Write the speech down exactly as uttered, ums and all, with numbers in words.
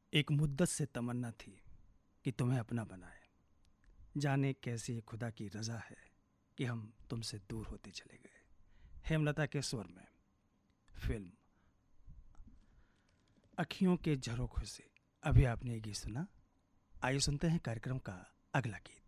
एक मुद्दत से तमन्ना थी कि तुम्हें अपना बनाए। जाने कैसी ये खुदा की रजा है कि हम तुमसे दूर होते चले गए। हेमलता के स्वर में फिल्म अखियों के झरोखों से अभी आपने ये गीत सुना। आइए सुनते हैं कार्यक्रम का अगला गीत।